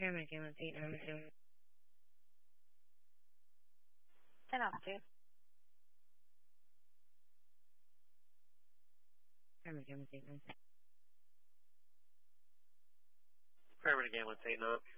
Pyramid again with 897. Can I help you? Pyramid again with 897. Pyramid again with 8 up.